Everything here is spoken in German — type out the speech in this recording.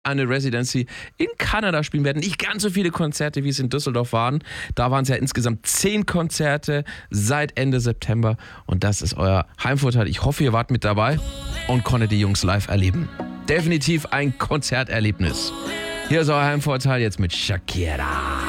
eine Residency in Kanada spielen werden. Nicht ganz so viele Konzerte, wie es in Düsseldorf waren. Da waren es ja insgesamt 10 Konzerte seit Ende September. Und das ist euer Heimvorteil. Ich hoffe, ihr wart mit dabei und konntet die Jungs live erleben. Definitiv ein Konzerterlebnis. Hier ist euer Heimvorteil jetzt mit Shakira.